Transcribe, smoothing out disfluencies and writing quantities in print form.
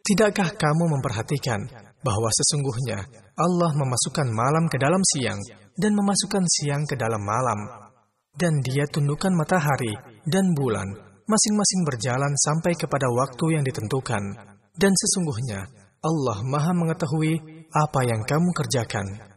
Tidakkah kamu memperhatikan bahwa sesungguhnya Allah memasukkan malam ke dalam siang dan memasukkan siang ke dalam malam, dan Dia tundukkan matahari dan bulan masing-masing berjalan sampai kepada waktu yang ditentukan, dan sesungguhnya Allah Maha mengetahui apa yang kamu kerjakan.